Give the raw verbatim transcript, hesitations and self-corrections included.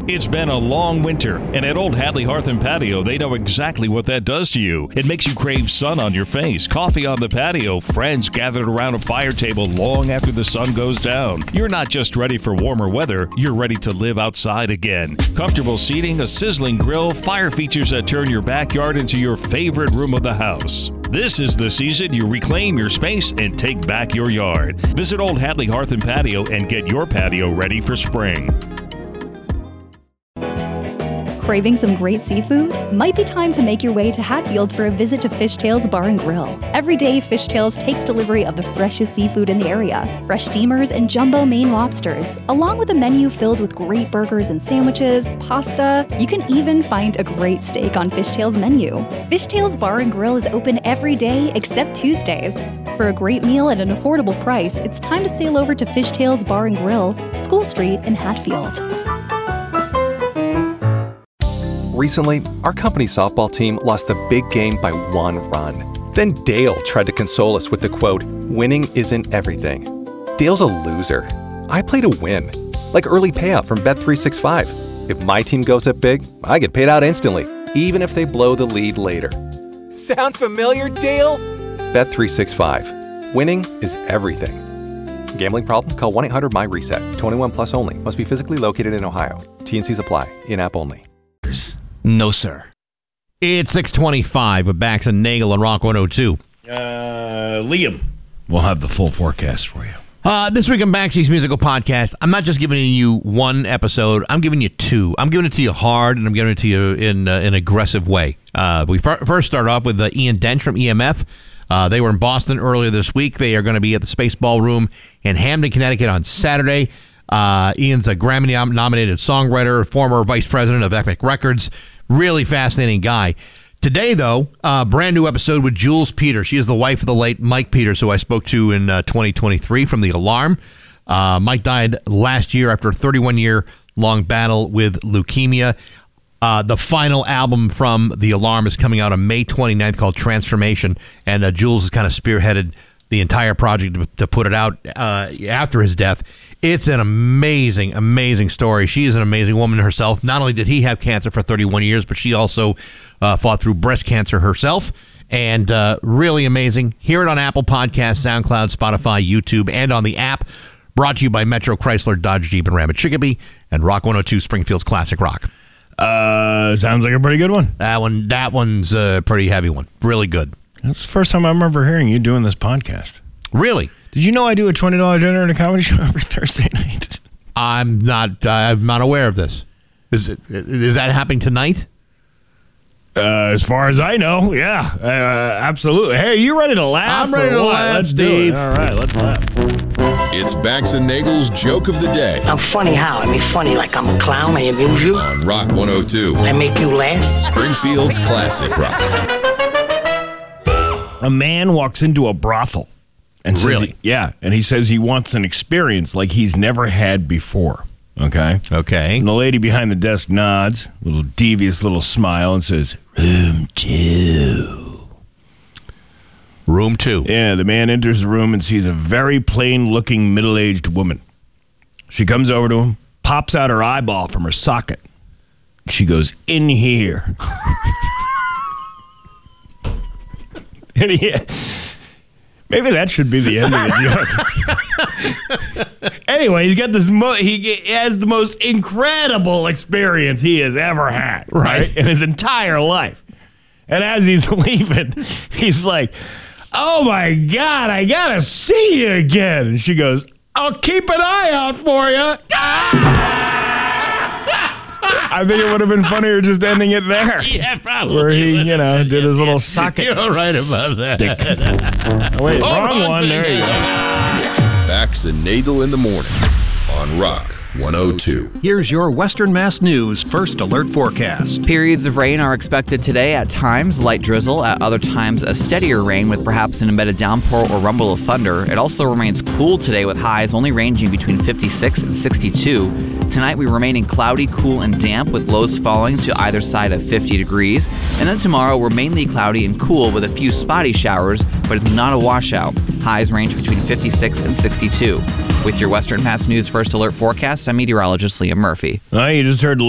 It's been a long winter, and at Old Hadley Hearth and Patio, they know exactly what that does to you. It makes you crave sun on your face, coffee on the patio, friends gathered around a fire table long after the sun goes down. You're not just ready for warmer weather, you're ready to live outside again. Comfortable seating, a sizzling grill, fire features that turn your backyard into your favorite room of the house. This is the season you reclaim your space and take back your yard. Visit Old Hadley Hearth and Patio and get your patio ready for spring. Craving some great seafood? Might be time to make your way to Hatfield for a visit to Fishtails Bar and Grill. Every day, Fishtails takes delivery of the freshest seafood in the area. Fresh steamers and jumbo Maine lobsters, along with a menu filled with great burgers and sandwiches, pasta. You can even find a great steak on Fishtails' menu. Fishtails Bar and Grill is open every day except Tuesdays. For a great meal at an affordable price, it's time to sail over to Fishtails Bar and Grill, School Street in Hatfield. Recently, our company's softball team lost the big game by one run. Then Dale tried to console us with the quote, "Winning isn't everything." Dale's a loser. I play to win. Like early payout from Bet three sixty-five. If my team goes up big, I get paid out instantly, even if they blow the lead later. Sound familiar, Dale? Bet three sixty-five. Winning is everything. Gambling problem? Call one eight hundred M Y reset. twenty-one plus only. Must be physically located in Ohio. T and C's apply. In-app only. No, sir. It's six twenty-five with Bax and Nagel on Rock one oh two. Uh, Liam will have the full forecast for you. Uh, this week on Baxi's Musical Podcast, I'm not just giving you one episode. I'm giving you two. I'm giving it to you hard, and I'm giving it to you in uh, an aggressive way. Uh, we fir- first start off with uh, Ian Dench from E M F. Uh, they were in Boston earlier this week. They are going to be at the Space Ballroom in Hamden, Connecticut on Saturday. Uh, Ian's a Grammy-nominated songwriter, former vice president of Epic Records. Really fascinating guy. Today, though, a uh, brand new episode with Jules Peter. She is the wife of the late Mike Peters, who I spoke to in uh, twenty twenty-three from The Alarm. Uh, Mike died last year after a thirty-one year long battle with leukemia. Uh, the final album from The Alarm is coming out on May twenty-ninth called Transformation, and uh, Jules has kind of spearheaded the entire project to, to put it out uh, after his death. It's an amazing, amazing story. She is an amazing woman herself. Not only did he have cancer for thirty-one years, but she also uh, fought through breast cancer herself. And uh, really amazing. Hear it on Apple Podcasts, SoundCloud, Spotify, YouTube, and on the app. Brought to you by Metro Chrysler, Dodge, Jeep, and Ram at Chicopee, and Rock one oh two, Springfield's Classic Rock. Uh, sounds like a pretty good one. That one, that one's a pretty heavy one. Really good. That's the first time I remember hearing you doing this podcast. Really? Did you know I do a twenty dollars dinner and a comedy show every Thursday night? I'm not. Uh, I'm not aware of this. Is it? Is that happening tonight? Uh, as far as I know, yeah, uh, absolutely. Hey, are you ready to laugh? I'm ready to what? laugh, Let's Steve. Do it. All right, let's laugh. It's Bax and Nagel's Joke of the Day. I'm funny how? I mean funny like I'm a clown. I amuse you. On Rock one oh two. I make you laugh. Springfield's Classic Rock. A man walks into a brothel. And says Really? He, yeah, and he says he wants an experience like he's never had before. Okay? Okay. And the lady behind the desk nods, little devious little smile, and says, room two. Room two. Yeah, the man enters the room and sees a very plain-looking middle-aged woman. She comes over to him, pops out her eyeball from her socket. She goes, in here. and he... Maybe that should be the end of the joke. Anyway, he's got this. Mo- he has the most incredible experience he has ever had, right. right, in his entire life. And as he's leaving, he's like, "Oh my God, I gotta see you again." And she goes, "I'll keep an eye out for you." I think it would have been funnier just ending it there. Yeah, probably. Where he, you know, did his little socket. You're right about that. Oh, wait, oh, wrong one. There you go. Bax and Nagel in the morning on Rock one oh two. Here's your Western Mass News First Alert forecast. Periods of rain are expected today. At times, light drizzle. At other times, a steadier rain with perhaps an embedded downpour or rumble of thunder. It also remains cool today with highs only ranging between fifty-six and sixty-two. Tonight, we remain cloudy, cool, and damp with lows falling to either side of fifty degrees. And then tomorrow, we're mainly cloudy and cool with a few spotty showers, but it's not a washout. Highs range between fifty-six and sixty-two. With your Western Mass News First Alert forecast, I'm meteorologist Liam Murphy. Well, you just heard